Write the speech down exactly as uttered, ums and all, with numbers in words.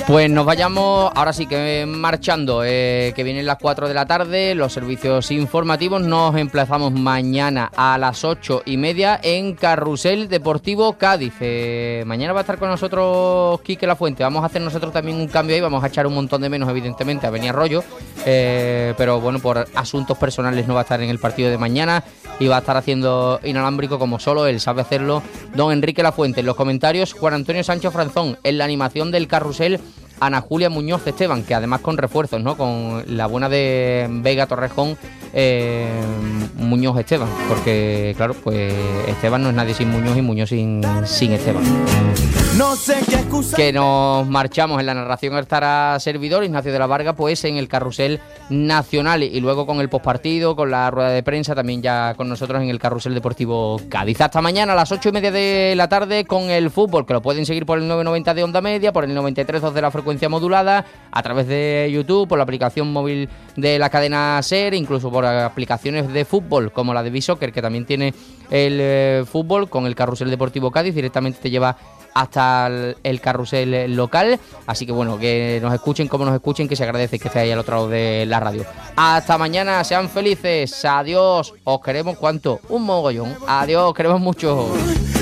Pues nos vayamos, ahora sí que marchando, eh, que vienen las cuatro de la tarde, los servicios informativos. Nos emplazamos mañana a las ocho y media en Carrusel Deportivo Cádiz. Eh, mañana va a estar con nosotros Quique Lafuente. Vamos a hacer nosotros también un cambio ahí, vamos a echar un montón de menos, evidentemente, a Beni Arroyo, eh, pero bueno, por asuntos personales no va a estar en el partido de mañana y va a estar haciendo inalámbrico, como solo él sabe hacerlo, don Enrique Lafuente. En los comentarios, Juan Antonio Sánchez Franzón. En la animación del carrusel, Ana Julia Muñoz Esteban, que además con refuerzos, ¿no? Con la buena de Vega Torrejón, eh, Muñoz Esteban, porque claro, pues Esteban no es nadie sin Muñoz y Muñoz sin, sin Esteban. No sé qué excusa. Que nos marchamos. En la narración estará servidor Ignacio de la Varga, pues en el carrusel nacional, y luego con el postpartido, con la rueda de prensa, también ya con nosotros en el carrusel deportivo Cádiz. Hasta mañana a las ocho y media de la tarde con el fútbol, que lo pueden seguir por el nueve noventa de onda media, por el noventa y tres punto dos de la frecuencia modulada, a través de YouTube, por la aplicación móvil de la cadena SER, incluso por aplicaciones de fútbol como la de Bisoccer, que también tiene el eh, fútbol. Con el carrusel deportivo Cádiz directamente te lleva hasta el, el carrusel local. Así que bueno, que nos escuchen como nos escuchen, que se agradece que esté ahí al otro lado de la radio. Hasta mañana, sean felices, adiós, os queremos cuánto, un mogollón, adiós, queremos mucho.